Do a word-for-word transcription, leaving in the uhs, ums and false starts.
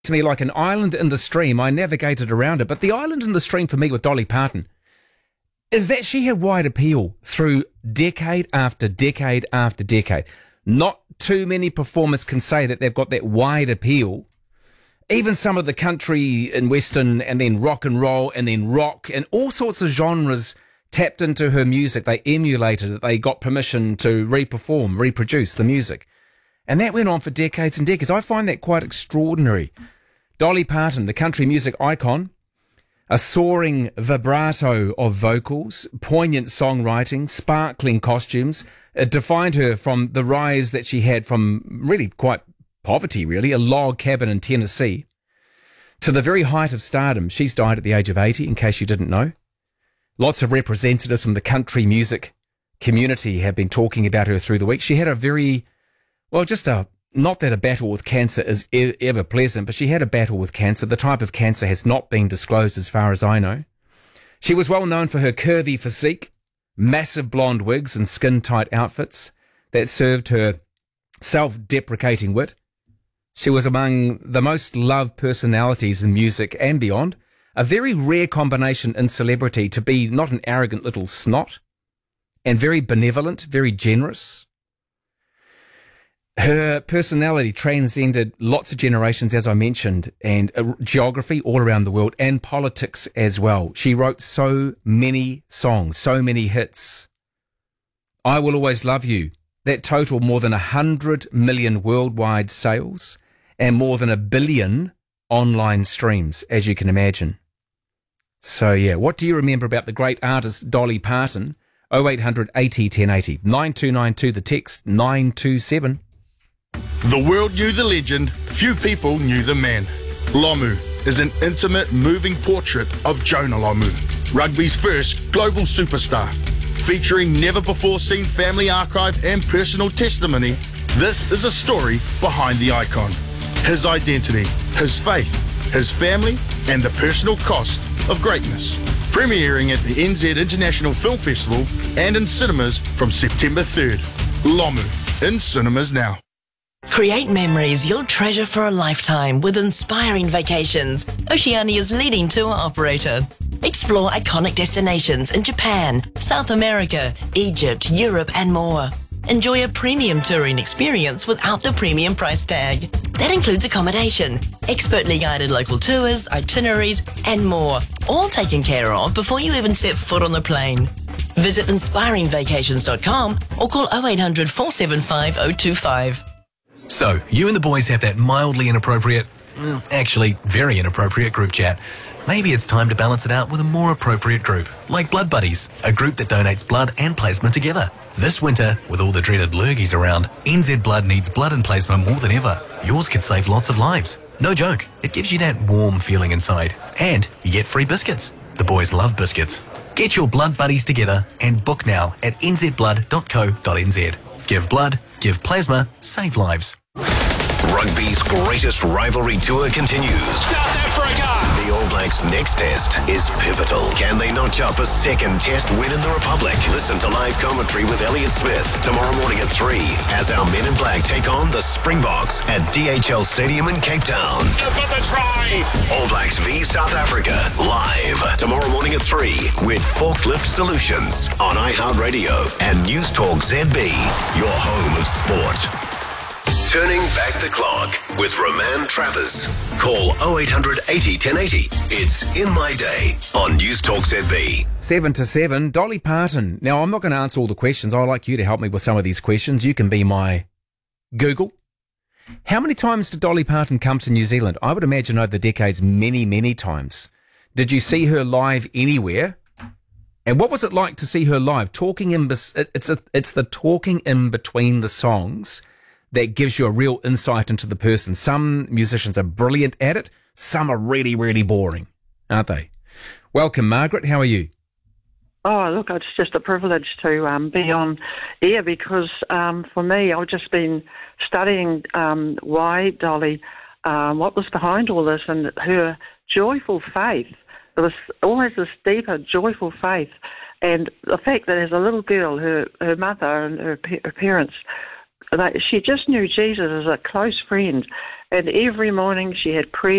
to me like an island in the stream. I navigated around it. But the island in the stream for me with Dolly Parton is that she had wide appeal through decade after decade after decade. Not too many performers can say that they've got that wide appeal. Even some of the country and western and then rock and roll and then rock and all sorts of genres tapped into her music. They emulated it. They got permission to re-perform, reproduce the music. And that went on for decades and decades. I find that quite extraordinary. Dolly Parton, the country music icon, a soaring vibrato of vocals, poignant songwriting, sparkling costumes. It defined her from the rise that she had from really quite poverty, really, a log cabin in Tennessee, to the very height of stardom. She's died at the age of eighty, in case you didn't know. Lots of representatives from the country music community have been talking about her through the week. She had a very, well, just a, not that a battle with cancer is e- ever pleasant, but she had a battle with cancer. The type of cancer has not been disclosed as far as I know. She was well known for her curvy physique, massive blonde wigs and skin-tight outfits that served her self-deprecating wit. She was among the most loved personalities in music and beyond. A very rare combination in celebrity to be not an arrogant little snot and very benevolent, very generous. Her personality transcended lots of generations, as I mentioned, and uh, geography all around the world and politics as well. She wrote so many songs, so many hits. I Will Always Love You. That totaled more than one hundred million worldwide sales and more than a billion online streams, as you can imagine. So, yeah, what do you remember about the great artist Dolly Parton? oh eight hundred eighty ten eighty. nine two nine two, the text, nine two seven. The world knew the legend, few people knew the man. Lomu is an intimate, moving portrait of Jonah Lomu, rugby's first global superstar. Featuring never-before-seen family archive and personal testimony, this is a story behind the icon. His identity, his faith, his family, and the personal cost of greatness. Premiering at the N Z International Film Festival and in cinemas from September third. Lomu, in cinemas now. Create memories you'll treasure for a lifetime with Inspiring Vacations, Oceania's leading tour operator. Explore iconic destinations in Japan, South America, Egypt, Europe, and more. Enjoy a premium touring experience without the premium price tag. That includes accommodation, expertly guided local tours, itineraries, and more, all taken care of before you even step foot on the plane. Visit inspiring vacations dot com or call oh eight hundred, four seven five, oh two five. So, you and the boys have that mildly inappropriate, well, actually very inappropriate group chat. Maybe it's time to balance it out with a more appropriate group, like Blood Buddies, a group that donates blood and plasma together. This winter, with all the dreaded lurgies around, N Z Blood needs blood and plasma more than ever. Yours could save lots of lives. No joke, it gives you that warm feeling inside. And you get free biscuits. The boys love biscuits. Get your Blood Buddies together and book now at n z blood dot co dot n z. Give blood, give plasma, save lives. Rugby's greatest rivalry tour continues. South Africa! The All Blacks' next test is pivotal. Can they notch up a second test win in the Republic? Listen to live commentary with Elliot Smith tomorrow morning at three as our Men in Black take on the Springboks at D H L Stadium in Cape Town. But the try! All Blacks v South Africa live tomorrow morning at three with Forklift Solutions on iHeartRadio and News Talk Z B, your home of sport. Turning back the clock with Roman Travers. Call oh eight hundred eighty ten eighty. It's In My Day on News Talk Z B. Seven to seven, Dolly Parton. Now, I'm not going to answer all the questions. I'd like you to help me with some of these questions. You can be my Google. How many times did Dolly Parton come to New Zealand? I would imagine over the decades, many, many times. Did you see her live anywhere? And what was it like to see her live? Talking in, it's a, it's the talking in between the songs that gives you a real insight into the person. Some musicians are brilliant at it. Some are really, really boring, aren't they? Welcome, Margaret. How are you? Oh, look, it's just a privilege to um, be on air because um, for me, I've just been studying um, why Dolly, um, what was behind all this, and her joyful faith. There was always this deeper, joyful faith. And the fact that as a little girl, her, her mother and her, her parents, Like, she just knew Jesus as a close friend, And every morning she had prayer